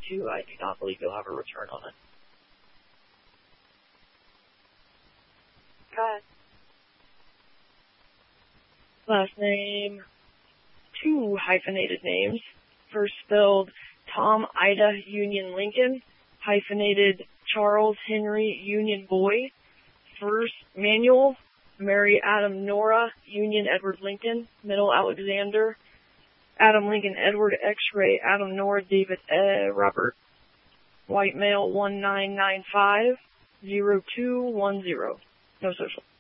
to, I do not believe you'll have a return on it. Go ahead. Last name, 2 hyphenated names. First spelled Tom Ida Union Lincoln, hyphenated Charles Henry Union Boy. First Manuel Mary Adam Nora Union Edward Lincoln, middle Alexander Adam Lincoln Edward X-ray Adam Nora David Robert. White male 1995 0210. No social.